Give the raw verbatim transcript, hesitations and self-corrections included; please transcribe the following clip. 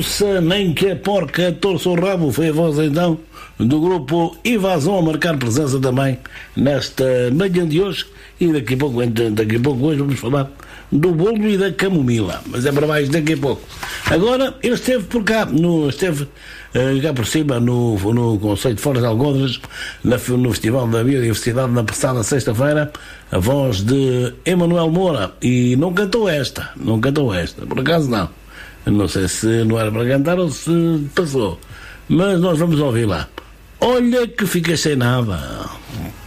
Nem que a porca torça o rabo, foi a voz então do grupo Invasão a marcar presença também nesta manhã de hoje. E daqui a pouco, daqui a pouco hoje vamos falar do bolo e da camomila, mas é para mais daqui a pouco. Agora, ele esteve por cá, no, esteve uh, cá por cima no, no Conceito de Foz de Algodres, na, no Festival da Biodiversidade, na passada sexta-feira, a voz de Emanuel Moura, e não cantou esta, não cantou esta, por acaso não. Não sei se não era para cantar ou se passou, mas nós vamos ouvir lá. Olha que fica sem nada.